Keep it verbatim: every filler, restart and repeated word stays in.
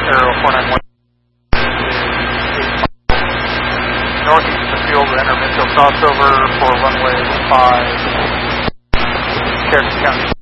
Aero four nine one. Northeast of the field, enter Minto crossover for runway five, Cherokee County.